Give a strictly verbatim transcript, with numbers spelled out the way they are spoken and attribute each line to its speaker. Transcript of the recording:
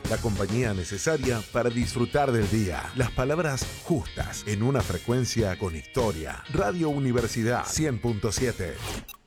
Speaker 1: la compañía necesaria para disfrutar del día. Las palabras justas en una frecuencia con historia. Radio Universidad cien punto siete.